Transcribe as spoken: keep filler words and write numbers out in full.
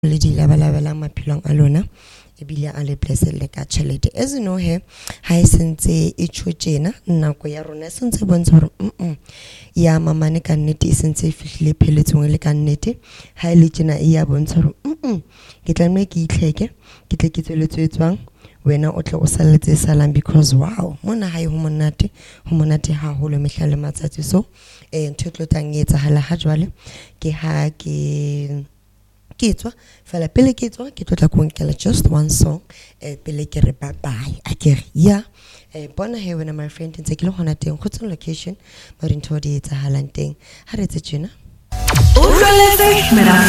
le di labalabela maphelong a lona ebile a le blessed le ka tšhelete as you know he ha e sentse e tshotjena nako ya rona sentse bontsha hore mm ya mamane ka nnete e sentse e fihlile pheletsong le ka nnete ha ile tjena e ya bontsha hore mm ke tlameha ke itlheke ke tle ke tsweletsetswang wena o tle o saletse salang because wow mona ha e ho monate ho monate haholo mehla le matsatsi so eh ntho tlo tang etsa hala ha jwale ke ha ke ke tswa fela pele ke tswa ke tla go nkela just one song eh pele ke re bye bye a ke re ya eh bona he wena my friend ntse ke le hona teng go tseng location ba re ntho di etsa halang teng ha re tse tjena o tloletse mera